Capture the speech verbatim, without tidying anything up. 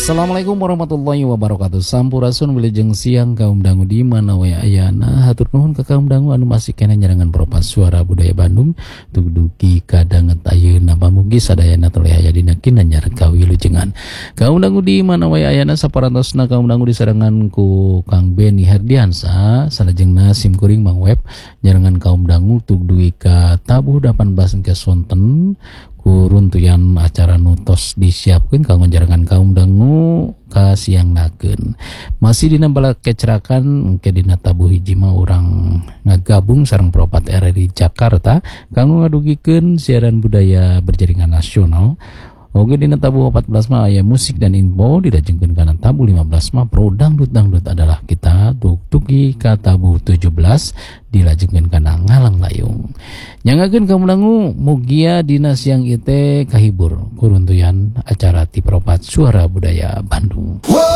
Assalamualaikum warahmatullahi wabarakatuh. Sampurasun wilujeng siang kaum dangu di mana wae ayana. Hatur nuhun ka kaum dangu anu masih kena nyarangan propas suara budaya Bandung. Tugdugi kadanget ayeuna pamugi sadayana toleh aya dina kinanyar kawilujengan. Kaum dangu di mana wae ayana saparantosna kaum dangu disarengan ku Kang Beni Herdiansa salajengna sim kuring Mang Web nyarangan kaum dangu tugdugi ka tabuh delapan belas engke sonten runtuyan acara nutos disiapkan kanggo jarangan kaum dangu ka siang nakeun. Masih dina bala kecerakan ke dina tabuh hiji mah urang ngagabung sareng Propat R R I Jakarta kanggo ngadugikeun siaran budaya berjaringan nasional. Oke dina tabuh empat belas mah aya musik dan info, dirajengkeun kana tabuh lima belas mah pro dangdut dangdut adalah kita tuk-tuki ka tabuh tujuh belas dilajengkeun kana ngalang layung. Nyangakeun kamu dangu mugia dina siang ieu teh kahibur kuruntuyan acara ti Propat Suara Budaya Bandung.